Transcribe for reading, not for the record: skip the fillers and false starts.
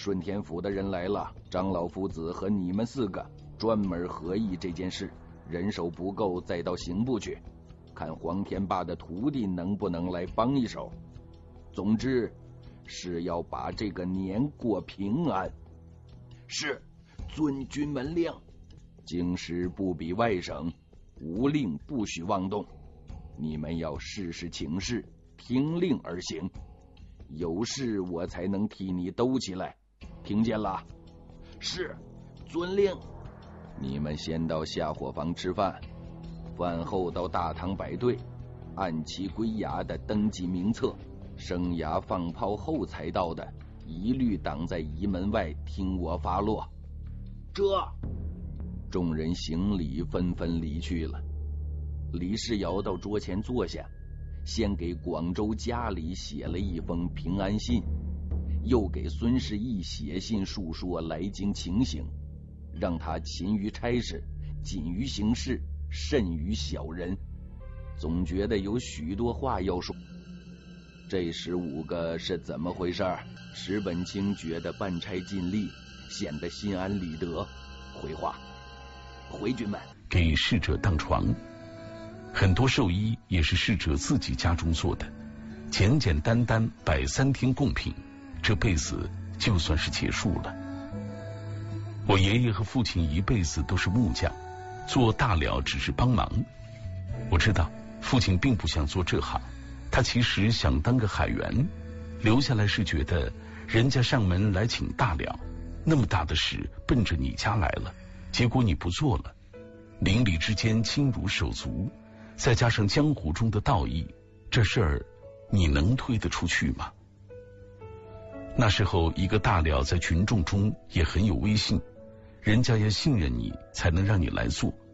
顺天府的人来了，长老夫子和你们4个专门合议这件事，人手不够再到刑部去，看黄天霸的徒弟能不能来帮一手。总之是要把这个年过平安。 是，遵军门令。 京师不比外省，无令不许妄动，你们要事事请示，听令而行，有事我才能替你兜起来，听见了？ 是，遵令。 你们先到下伙房吃饭，饭后到大堂摆队，按期归衙的登记名册，生涯放炮后才到的，一律挡在仪门外听我发落。 这众人行礼，纷纷离去了。李世尧到桌前坐下，先给广州家里写了一封平安信，又给孙世义写信述说来京情形，让他勤于差事，谨于行事，慎于小人，总觉得有许多话要说。这15个是怎么回事？石本清觉得办差尽力，显得心安理得。回话，回军门， 给逝者当床。很多寿衣也是逝者自己家中做的，简简单单摆3天供品，这辈子就算是结束了。我爷爷和父亲一辈子都是木匠，做大了只是帮忙。我知道父亲并不想做这行，他其实想当个海员，留下来是觉得人家上门来请大了，那么大的事奔着你家来了，结果你不做了，邻里之间亲如手足，再加上江湖中的道义，这事儿你能推得出去吗？那时候一个大了在群众中也很有威信，人家要信任你才能让你来做。